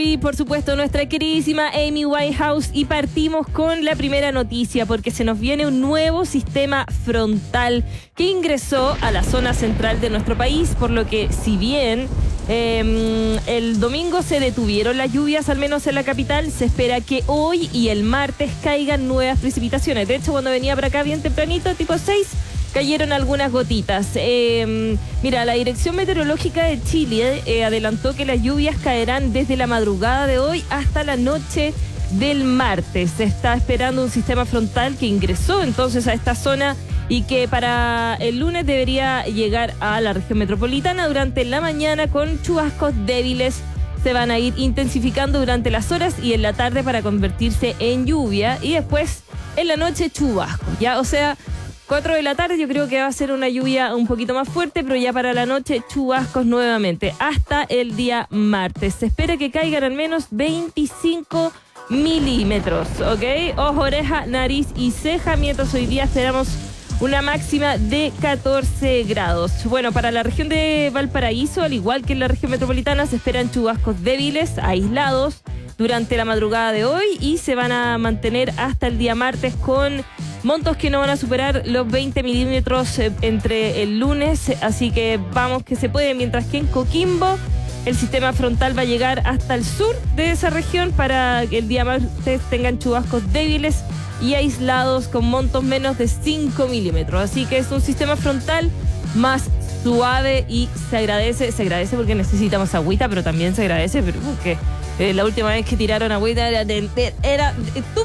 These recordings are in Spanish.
Y por supuesto nuestra queridísima Amy Winehouse, y partimos con la primera noticia porque se nos viene un nuevo sistema frontal que ingresó a la zona central de nuestro país, por lo que si bien el domingo se detuvieron las lluvias, al menos en la capital, se espera que hoy y el martes caigan nuevas precipitaciones. De hecho, cuando venía para acá bien tempranito, tipo 6, cayeron algunas gotitas. Mira, la Dirección Meteorológica de Chile adelantó que las lluvias caerán desde la madrugada de hoy hasta la noche del martes. Se está esperando un sistema frontal que ingresó entonces a esta zona y que para el lunes debería llegar a la región metropolitana durante la mañana con chubascos débiles. Se van a ir intensificando durante las horas y en la tarde para convertirse en lluvia, y después en la noche chubascos, ¿ya? O sea, 4 de la tarde yo creo que va a ser una lluvia un poquito más fuerte, pero ya para la noche chubascos nuevamente hasta el día martes. Se espera que caigan al menos 25 milímetros, ¿ok? Ojo, oreja, nariz y ceja, mientras hoy día esperamos una máxima de 14 grados. Bueno, para la región de Valparaíso, al igual que en la región metropolitana, se esperan chubascos débiles, aislados, durante la madrugada de hoy, y se van a mantener hasta el día martes con montos que no van a superar los 20 milímetros entre el lunes, así que vamos que se puede, mientras que en Coquimbo el sistema frontal va a llegar hasta el sur de esa región para que el día martes tengan chubascos débiles y aislados con montos menos de 5 milímetros. Así que es un sistema frontal más suave y se agradece porque necesitamos agüita, pero también se agradece porque la última vez que tiraron agüita era too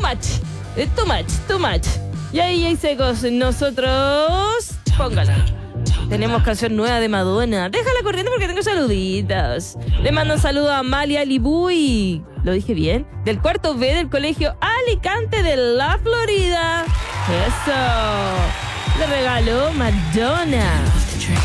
much. Y ahí, secos, nosotros, póngala. Tenemos canción nueva de Madonna. Déjala corriendo porque tengo saluditos. Le mando un saludo a Amalia Libuy, lo dije bien, del cuarto B del colegio Alicante de la Florida. Eso. Le regaló Madonna.